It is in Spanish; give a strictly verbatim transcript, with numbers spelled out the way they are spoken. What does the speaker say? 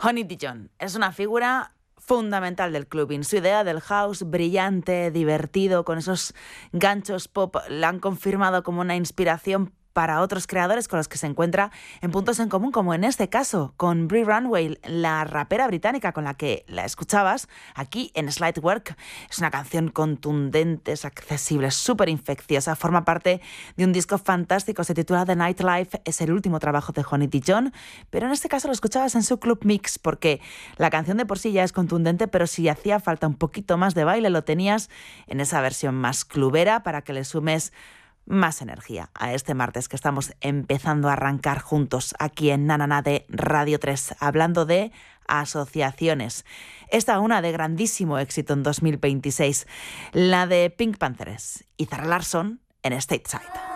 Honey Dijon es una figura fundamental del clubbing. Su idea del house brillante, divertido, con esos ganchos pop, la han confirmado como una inspiración para otros creadores con los que se encuentra en puntos en común, como en este caso con Brie Runway, la rapera británica con la que la escuchabas aquí en Slight Work. Es una canción contundente, es accesible, es súper infecciosa, forma parte de un disco fantástico, se titula The Nightlife, es el último trabajo de Honey Dijon, pero en este caso lo escuchabas en su club mix, porque la canción de por sí ya es contundente, pero si hacía falta un poquito más de baile, lo tenías en esa versión más clubera para que le sumes más energía a este martes que estamos empezando a arrancar juntos aquí en Na Na Na de Radio tres, hablando de asociaciones. Esta una de grandísimo éxito en dos mil veintiséis, la de Pink Panthers y Zara Larsson en Stateside.